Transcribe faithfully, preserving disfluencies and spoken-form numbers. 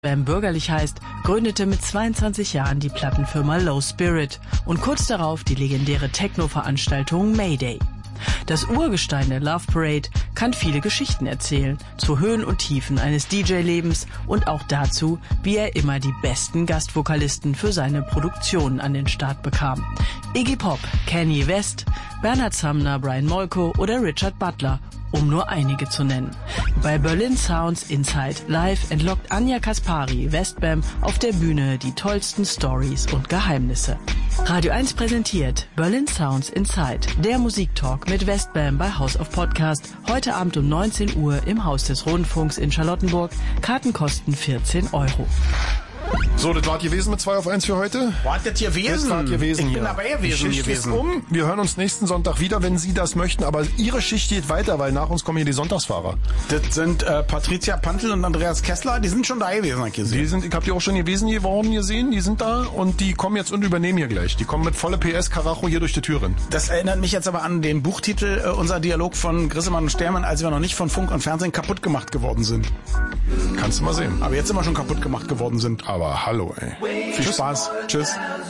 Westbam bürgerlich heißt, gründete mit zweiundzwanzig Jahren die Plattenfirma Low Spirit und kurz darauf die legendäre Techno-Veranstaltung Mayday. Das Urgestein der Love Parade kann viele Geschichten erzählen, zu Höhen und Tiefen eines D J-Lebens und auch dazu, wie er immer die besten Gastvokalisten für seine Produktionen an den Start bekam. Iggy Pop, Kanye West, Bernhard Sumner, Brian Molko oder Richard Butler, um nur einige zu nennen. Bei Berlin Sounds Inside Live entlockt Anja Kaspari Westbam auf der Bühne die tollsten Stories und Geheimnisse. Radio eins präsentiert Berlin Sounds Inside, der Musiktalk mit Westbam bei House of Podcast. Heute Abend um neunzehn Uhr im Haus des Rundfunks in Charlottenburg. Karten kosten vierzehn Euro. So, das war gewesen mit zwei auf eins für heute. Was das gewesen? Das war gewesen, Ich bin ja. aber gewesen Die Schicht gewesen. ist um. Wir hören uns nächsten Sonntag wieder, wenn Sie das möchten. Aber Ihre Schicht geht weiter, weil nach uns kommen hier die Sonntagsfahrer. Das sind äh, Patricia Pantl und Andreas Kessler. Die sind schon da gewesen, hab ich gesehen. Die sind, ich habe die auch schon gewesen geworden gesehen. Die sind da und die kommen jetzt und übernehmen hier gleich. Die kommen mit volle P S Karacho hier durch die Tür rein. Das erinnert mich jetzt aber an den Buchtitel, äh, unser Dialog von Grissemann und Stermann, als wir noch nicht von Funk und Fernsehen kaputt gemacht geworden sind. Kannst du mal sehen. Aber jetzt immer schon kaputt gemacht geworden sind. Aber hallo, ey. Viel Spaß. Tschüss.